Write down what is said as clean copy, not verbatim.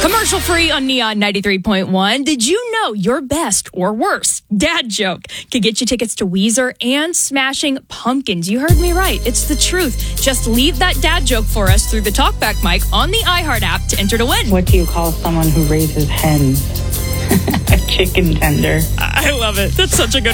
Commercial free on Neon 93.1. Did you know your best or worst dad joke could get you tickets to Weezer and Smashing Pumpkins? You heard me right. It's the truth. Just leave that dad joke for us through the TalkBack mic on the iHeart app to enter to win. What do you call someone who raises hens? A chicken tender. I love it. That's such a good